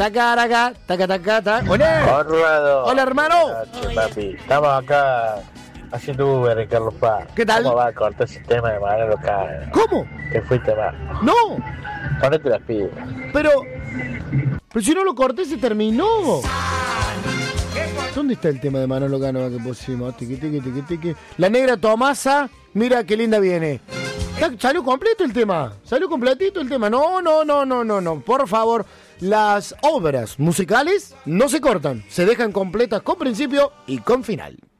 Chacaraca, tacatacata. Hola. Conrado. Hola, hermano. Buenas noches, papi. Estamos acá haciendo Uber en Carlos Paz. ¿Qué tal? ¿Cómo va a cortar ese tema de Manolo Caro? ¿Cómo? Te fuiste mal. No, Ponete las pilas. pero si no lo corté se terminó. ¿Dónde está el tema de Manolo Cánova que pusimos? Tiqui, tiqui, tiqui, tiqui. La negra Tomasa, mira qué linda viene. ¿Salió completo el tema? ¿Salió completito el tema? No. Por favor, las obras musicales no se cortan. Se dejan completas con principio y con final.